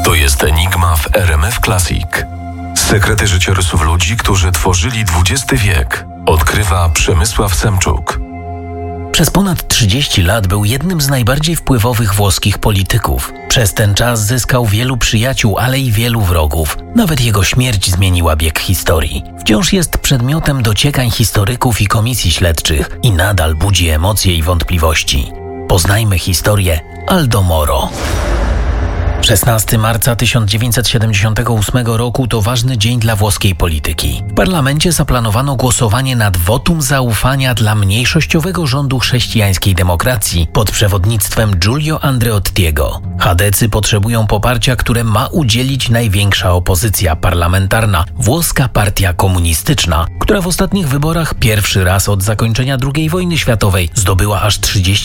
To jest Enigma w RMF Classic. Sekrety życiorysów ludzi, którzy tworzyli XX wiek, odkrywa Przemysław Semczuk. Przez ponad 30 lat był jednym z najbardziej wpływowych włoskich polityków. Przez ten czas zyskał wielu przyjaciół, ale i wielu wrogów. Nawet jego śmierć zmieniła bieg historii. Wciąż jest przedmiotem dociekań historyków i komisji śledczych i nadal budzi emocje i wątpliwości. Poznajmy historię Aldo Moro. 16 marca 1978 roku to ważny dzień dla włoskiej polityki. W parlamencie zaplanowano głosowanie nad wotum zaufania dla mniejszościowego rządu chrześcijańskiej demokracji pod przewodnictwem Giulio Andreottiego. chadecy potrzebują poparcia, które ma udzielić największa opozycja parlamentarna, włoska partia komunistyczna, która w ostatnich wyborach pierwszy raz od zakończenia II wojny światowej zdobyła aż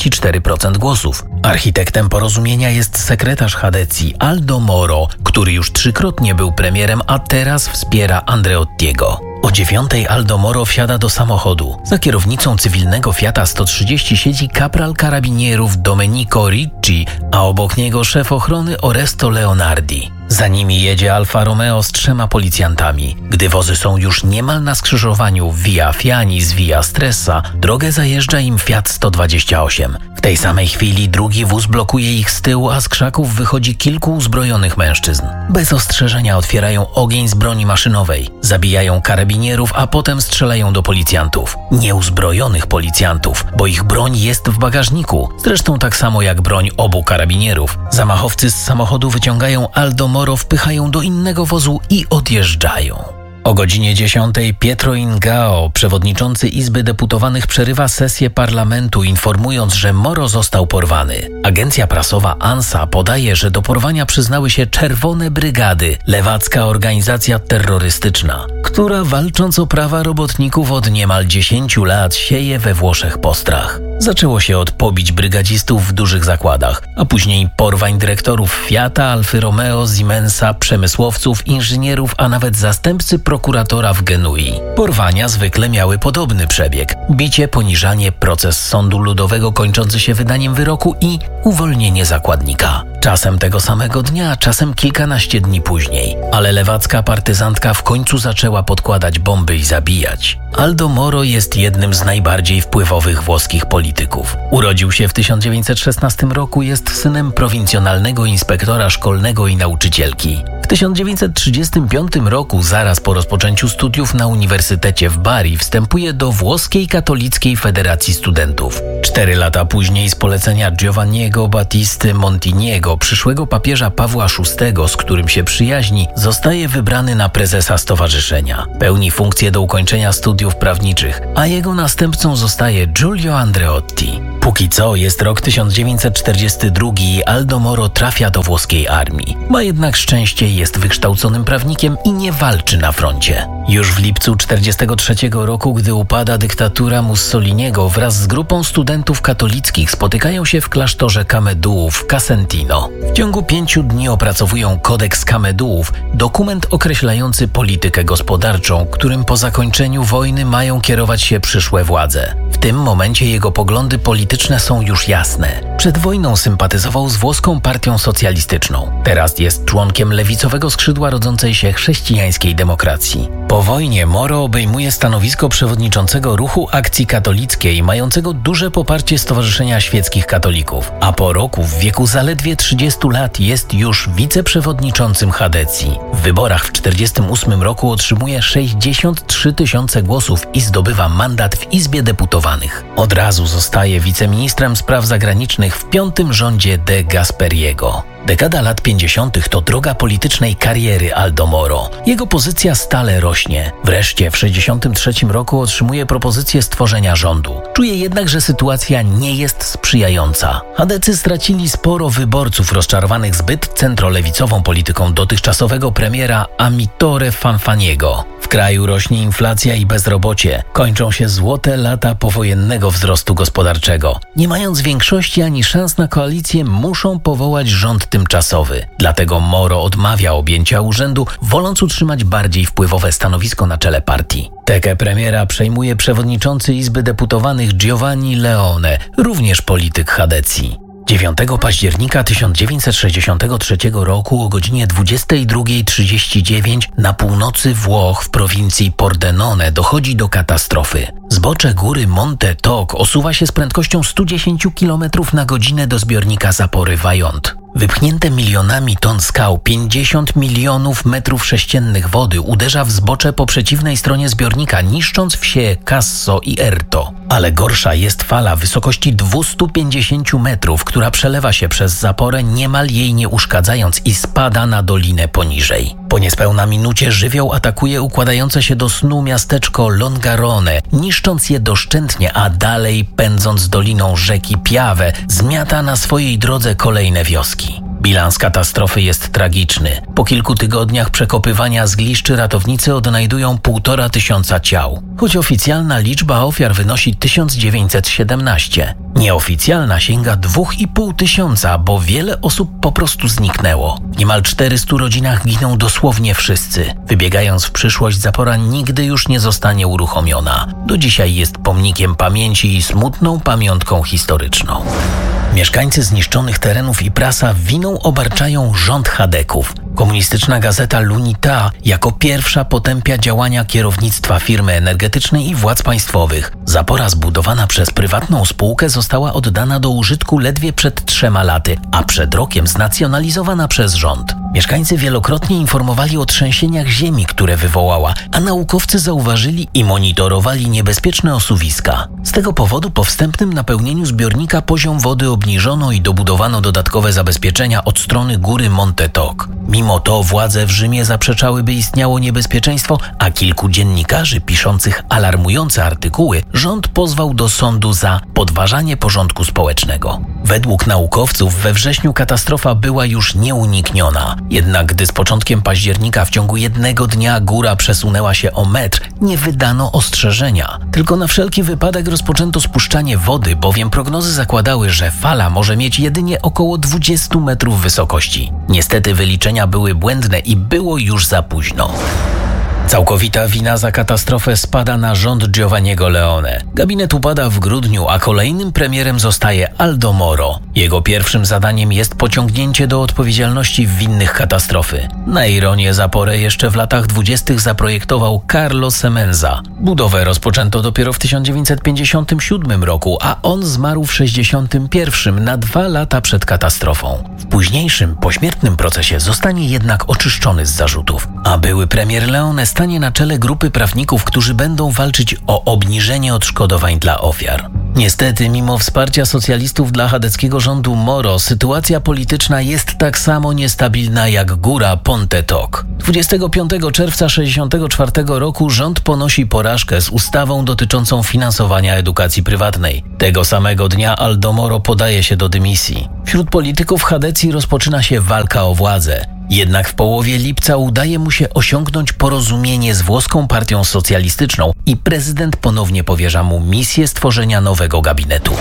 34% głosów. Architektem porozumienia jest sekretarz chadecji Aldo Moro, który już 3-krotnie był premierem, a teraz wspiera Andreottiego. O 9:00 Aldo Moro wsiada do samochodu. Za kierownicą cywilnego Fiata 130 siedzi kapral karabinierów Domenico Ricci, a obok niego szef ochrony Oresto Leonardi. Za nimi jedzie Alfa Romeo z 3 policjantami. Gdy wozy są już niemal na skrzyżowaniu Via Fiani z Via Stresa, drogę zajeżdża im Fiat 128. W tej samej chwili drugi wóz blokuje ich z tyłu, a z krzaków wychodzi kilku uzbrojonych mężczyzn. Bez ostrzeżenia otwierają ogień z broni maszynowej. Zabijają karabinierów, a potem strzelają do policjantów. Nieuzbrojonych policjantów, bo ich broń jest w bagażniku. Zresztą tak samo jak broń obu karabinierów. Zamachowcy z samochodu wyciągają Aldo Moro, wpychają do innego wozu i odjeżdżają. O godzinie 10:00 Pietro Ingao, przewodniczący Izby Deputowanych, przerywa sesję parlamentu, informując, że Moro został porwany. Agencja prasowa ANSA podaje, że do porwania przyznały się Czerwone Brygady, lewacka organizacja terrorystyczna, która walcząc o prawa robotników od niemal 10 lat sieje we Włoszech postrach. Zaczęło się od pobić brygadzistów w dużych zakładach, a później porwań dyrektorów Fiata, Alfy Romeo, Siemensa, przemysłowców, inżynierów, a nawet zastępcy prokuratora w Genui. Porwania zwykle miały podobny przebieg: bicie, poniżanie, proces sądu ludowego kończący się wydaniem wyroku i uwolnienie zakładnika. Czasem tego samego dnia, czasem kilkanaście dni później. Ale lewacka partyzantka w końcu zaczęła podkładać bomby i zabijać. Aldo Moro jest jednym z najbardziej wpływowych włoskich polityków. Urodził się w 1916 roku, jest synem prowincjonalnego inspektora szkolnego i nauczycielki. W 1935 roku, zaraz po rozpoczęciu studiów na Uniwersytecie w Bari, wstępuje do Włoskiej Katolickiej Federacji Studentów. 4 lata później z polecenia Giovanniego Battisty Montiniego, przyszłego papieża Pawła VI, z którym się przyjaźni, zostaje wybrany na prezesa stowarzyszenia. Pełni funkcję do ukończenia studiów prawniczych, a jego następcą zostaje Giulio Andreotti. Póki co jest rok 1942 i Aldo Moro trafia do włoskiej armii. Ma jednak szczęście, jest wykształconym prawnikiem i nie walczy na froncie. Już w lipcu 1943 roku, gdy upada dyktatura Mussoliniego, wraz z grupą studentów katolickich spotykają się w klasztorze Kamedułów w Casentino. W ciągu 5 dni opracowują kodeks Kamedułów, dokument określający politykę gospodarczą, którym po zakończeniu wojny mają kierować się przyszłe władze. W tym momencie jego poglądy polityczne są już jasne. Przed wojną sympatyzował z włoską partią socjalistyczną. Teraz jest członkiem lewicowego skrzydła rodzącej się chrześcijańskiej demokracji. Po wojnie Moro obejmuje stanowisko przewodniczącego Ruchu Akcji Katolickiej, mającego duże poparcie Stowarzyszenia Świeckich Katolików, a po roku, w wieku zaledwie 30 lat, jest już wiceprzewodniczącym chadecji. W wyborach w 1948 roku otrzymuje 63 000 głosów i zdobywa mandat w Izbie Deputowanych. Od razu zostaje wiceministrem spraw zagranicznych w 5. rządzie de Gasperiego. Dekada lat 50. to droga politycznej kariery Aldo Moro. Jego pozycja stale rośnie. Wreszcie w 1963 roku otrzymuje propozycję stworzenia rządu. Czuje jednak, że sytuacja nie jest sprzyjająca. Chadecy stracili sporo wyborców rozczarowanych zbyt centrolewicową polityką dotychczasowego premiera Amitore Fanfaniego. W kraju rośnie inflacja i bezrobocie. Kończą się złote lata powojennego wzrostu gospodarczego. Nie mając większości ani szans na koalicję, muszą powołać rząd tymczasowy. Dlatego Moro odmawia objęcia urzędu, woląc utrzymać bardziej wpływowe stanowisko na czele partii. Tekę premiera przejmuje przewodniczący Izby Deputowanych Giovanni Leone, również polityk chadecji. 9 października 1963 roku o godzinie 22:39 na północy Włoch w prowincji Pordenone dochodzi do katastrofy. Zbocze góry Monte Toc osuwa się z prędkością 110 km na godzinę do zbiornika zapory Vajont. Wypchnięte milionami ton skał 50 milionów metrów sześciennych wody uderza w zbocze po przeciwnej stronie zbiornika, niszcząc wsie Casso i Erto. Ale gorsza jest fala wysokości 250 metrów, która przelewa się przez zaporę, niemal jej nie uszkadzając i spada na dolinę poniżej. Po niespełna minucie żywioł atakuje układające się do snu miasteczko Longarone, niszcząc je doszczętnie, a dalej pędząc doliną rzeki Piave, zmiata na swojej drodze kolejne wioski. Bilans katastrofy jest tragiczny. Po kilku tygodniach przekopywania zgliszczy ratownicy odnajdują 1500 ciał. Choć oficjalna liczba ofiar wynosi 1917. Nieoficjalna sięga 2500, bo wiele osób po prostu zniknęło. W niemal 400 rodzinach giną dosłownie wszyscy. Wybiegając w przyszłość, zapora nigdy już nie zostanie uruchomiona. Do dzisiaj jest pomnikiem pamięci i smutną pamiątką historyczną. Mieszkańcy zniszczonych terenów i prasa winą obarczają rząd Chadeków. Komunistyczna gazeta L'Unità jako pierwsza potępia działania kierownictwa firmy energetycznej i władz państwowych. Zapora zbudowana przez prywatną spółkę została oddana do użytku ledwie przed 3 laty, a przed rokiem znacjonalizowana przez rząd. Mieszkańcy wielokrotnie informowali o trzęsieniach ziemi, które wywołała, a naukowcy zauważyli i monitorowali niebezpieczne osuwiska. Z tego powodu po wstępnym napełnieniu zbiornika poziom wody obniżono i dobudowano dodatkowe zabezpieczenia od strony góry Monte Toc. Mimo to władze w Rzymie zaprzeczały, by istniało niebezpieczeństwo, a kilku dziennikarzy piszących alarmujące artykuły rząd pozwał do sądu za podważanie porządku społecznego. Według naukowców we wrześniu katastrofa była już nieunikniona. Jednak gdy z początkiem października w ciągu jednego dnia góra przesunęła się o metr, nie wydano ostrzeżenia. Tylko na wszelki wypadek rozpoczęto spuszczanie wody, bowiem prognozy zakładały, że fala może mieć jedynie około 20 metrów wysokości. Niestety wyliczenia były błędne i było już za późno. Całkowita wina za katastrofę spada na rząd Giovanniego Leone. Gabinet upada w grudniu, a kolejnym premierem zostaje Aldo Moro. Jego pierwszym zadaniem jest pociągnięcie do odpowiedzialności winnych katastrofy. Na ironię zaporę jeszcze w latach 20. zaprojektował Carlo Semenza. Budowę rozpoczęto dopiero w 1957 roku, a on zmarł w 1961, na 2 lata przed katastrofą. W późniejszym, pośmiertnym procesie zostanie jednak oczyszczony z zarzutów, a były premier Leone stanie na czele grupy prawników, którzy będą walczyć o obniżenie odszkodowań dla ofiar. Niestety, mimo wsparcia socjalistów dla chadeckiego rządu Moro, sytuacja polityczna jest tak samo niestabilna jak góra Monte Toc. 25 czerwca 1964 roku rząd ponosi porażkę z ustawą dotyczącą finansowania edukacji prywatnej. Tego samego dnia Aldo Moro podaje się do dymisji. Wśród polityków Chadecji rozpoczyna się walka o władzę. Jednak w połowie lipca udaje mu się osiągnąć porozumienie z włoską partią socjalistyczną i prezydent ponownie powierza mu misję stworzenia nowego gabinetu.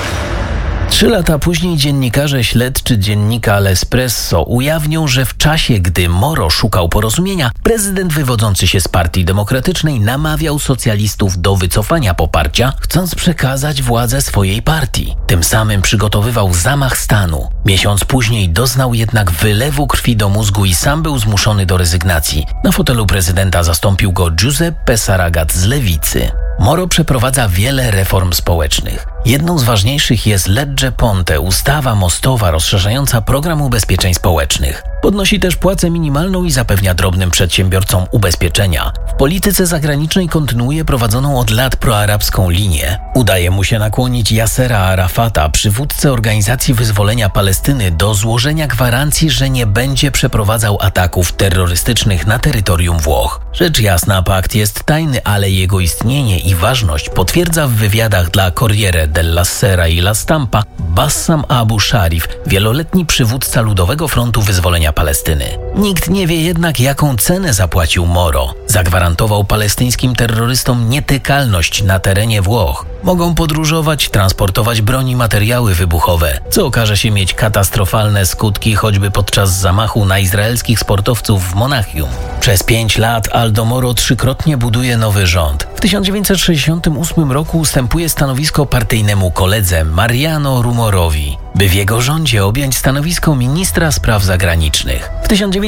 3 lata później dziennikarze śledczy dziennika L'Espresso ujawnią, że w czasie, gdy Moro szukał porozumienia, prezydent wywodzący się z Partii Demokratycznej namawiał socjalistów do wycofania poparcia, chcąc przekazać władzę swojej partii. Tym samym przygotowywał zamach stanu. Miesiąc później doznał jednak wylewu krwi do mózgu i sam był zmuszony do rezygnacji. Na fotelu prezydenta zastąpił go Giuseppe Saragat z Lewicy. Moro przeprowadza wiele reform społecznych. Jedną z ważniejszych jest Legge Ponte, ustawa mostowa rozszerzająca program ubezpieczeń społecznych. Podnosi też płacę minimalną i zapewnia drobnym przedsiębiorcom ubezpieczenia. W polityce zagranicznej kontynuuje prowadzoną od lat proarabską linię. Udaje mu się nakłonić Yassera Arafata, przywódcę Organizacji Wyzwolenia Palestyny, do złożenia gwarancji, że nie będzie przeprowadzał ataków terrorystycznych na terytorium Włoch. Rzecz jasna, pakt jest tajny, ale jego istnienie i ważność potwierdza w wywiadach dla Corriere della Sera i La Stampa Bassam Abu Sharif, wieloletni przywódca Ludowego Frontu Wyzwolenia Palestyny. Nikt nie wie jednak, jaką cenę zapłacił Moro. Zagwarantował palestyńskim terrorystom nietykalność na terenie Włoch. Mogą podróżować, transportować broń i materiały wybuchowe, co okaże się mieć katastrofalne skutki choćby podczas zamachu na izraelskich sportowców w Monachium. Przez 5 lat Aldo Moro trzykrotnie buduje nowy rząd. W 1968 roku ustępuje stanowisko partyjnemu koledze Mariano Rumorowi, by w jego rządzie objąć stanowisko ministra spraw zagranicznych. W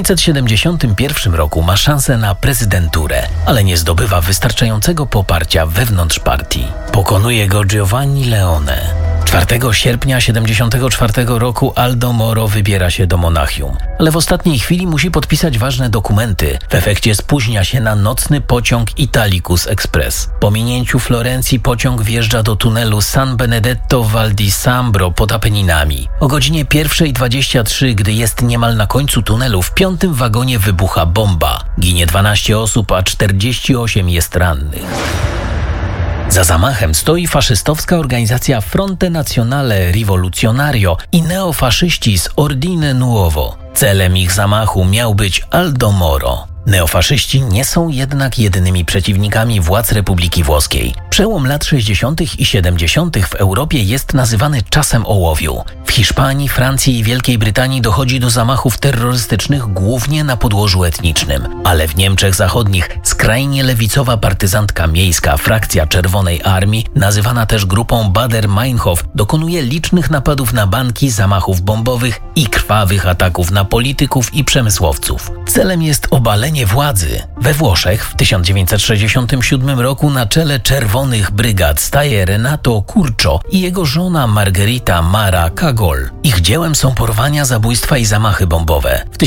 1971 roku ma szansę na prezydenturę, ale nie zdobywa wystarczającego poparcia wewnątrz partii. Pokonuje go Giovanni Leone. 4 sierpnia 1974 roku Aldo Moro wybiera się do Monachium, ale w ostatniej chwili musi podpisać ważne dokumenty. W efekcie spóźnia się na nocny pociąg Italicus Express. Po minięciu Florencji pociąg wjeżdża do tunelu San Benedetto Val di Sambro pod Apeninami. O godzinie 1:23, gdy jest niemal na końcu tunelu, w 5. wagonie wybucha bomba. Ginie 12 osób, a 48 jest rannych. Za zamachem stoi faszystowska organizacja Fronte Nazionale Rivoluzionario i neofaszyści z Ordine Nuovo. Celem ich zamachu miał być Aldo Moro. Neofaszyści nie są jednak jedynymi przeciwnikami władz Republiki Włoskiej. Przełom lat 60. i 70. w Europie jest nazywany czasem ołowiu. W Hiszpanii, Francji i Wielkiej Brytanii dochodzi do zamachów terrorystycznych głównie na podłożu etnicznym, ale w Niemczech Zachodnich skrajnie lewicowa partyzantka miejska frakcja Czerwonej Armii, nazywana też grupą Baader-Meinhof, dokonuje licznych napadów na banki, zamachów bombowych i krwawych ataków na polityków i przemysłowców. Celem jest obalenie władzy. We Włoszech w 1967 roku na czele Czerwonych Brygad staje Renato Curcio i jego żona Margherita Mara Cagol. Ich dziełem są porwania, zabójstwa i zamachy bombowe. W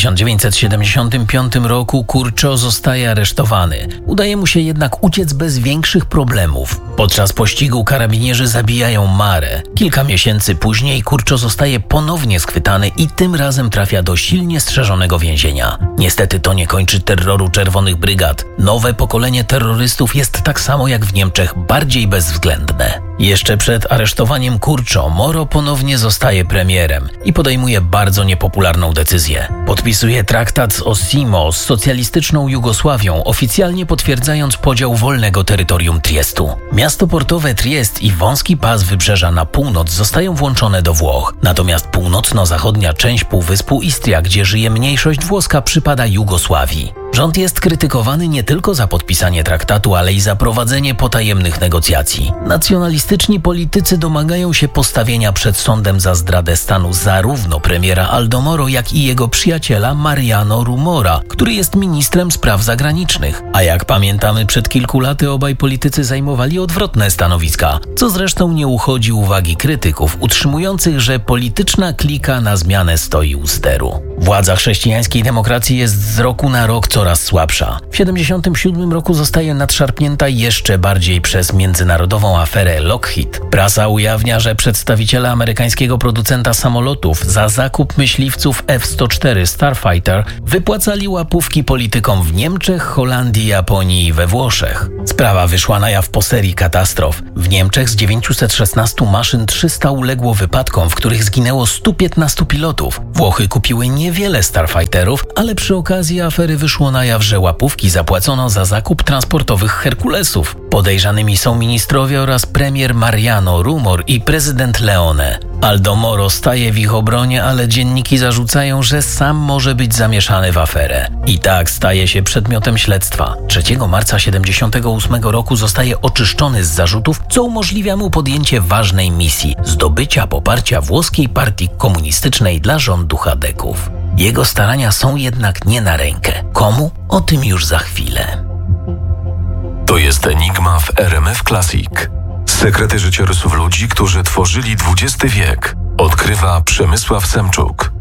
1975 roku Curcio zostaje aresztowany. Udaje mu się jednak uciec bez większych problemów. Podczas pościgu karabinierzy zabijają Marę. Kilka miesięcy później Curcio zostaje ponownie schwytany i tym razem trafia do silnie strzeżonego więzienia. Niestety to nie kończy terroru Czerwonych Brygad. Nowe pokolenie terrorystów jest tak samo jak w Niemczech bardziej bezwzględne. Jeszcze przed aresztowaniem Curcio Moro ponownie zostaje premierem i podejmuje bardzo niepopularną decyzję. Podpisuje traktat z Osimo z socjalistyczną Jugosławią, oficjalnie potwierdzając podział wolnego terytorium Triestu. Miasto portowe Triest i wąski pas wybrzeża na północ zostają włączone do Włoch, natomiast północno-zachodnia część półwyspu Istria, gdzie żyje mniejszość włoska, przypada Jugosławii. Rząd jest krytykowany nie tylko za podpisanie traktatu, ale i za prowadzenie potajemnych negocjacji. Nacjonalistyczni politycy domagają się postawienia przed sądem za zdradę stanu zarówno premiera Aldo Moro, jak i jego przyjaciela Mariano Rumora, który jest ministrem spraw zagranicznych. A jak pamiętamy, przed kilku laty obaj politycy zajmowali odwrotne stanowiska, co zresztą nie uchodzi uwagi krytyków utrzymujących, że polityczna klika na zmianę stoi u steru. Władza chrześcijańskiej demokracji jest z roku na rok coraz słabsza. W 1977 roku zostaje nadszarpnięta jeszcze bardziej przez międzynarodową aferę Lockheed. Prasa ujawnia, że przedstawiciele amerykańskiego producenta samolotów za zakup myśliwców F-104 Starfighter wypłacali łapówki politykom w Niemczech, Holandii, Japonii i we Włoszech. Sprawa wyszła na jaw po serii katastrof. W Niemczech z 916 maszyn 300 uległo wypadkom, w których zginęło 115 pilotów. Włochy kupiły niewiele Starfighterów, ale przy okazji afery wyszło na jaw, że łapówki zapłacono za zakup transportowych Herkulesów. Podejrzanymi są ministrowie oraz premier Mariano Rumor i prezydent Leone. Aldo Moro staje w ich obronie, ale dzienniki zarzucają, że sam może być zamieszany w aferę. I tak staje się przedmiotem śledztwa. 3 marca 1978 roku zostaje oczyszczony z zarzutów, co umożliwia mu podjęcie ważnej misji – zdobycia poparcia włoskiej partii komunistycznej dla rządu chadeków. Jego starania są jednak nie na rękę. Komu? O tym już za chwilę. To jest Enigma w RMF Classic. Sekrety życiorysów ludzi, którzy tworzyli XX wiek. Odkrywa Przemysław Semczuk.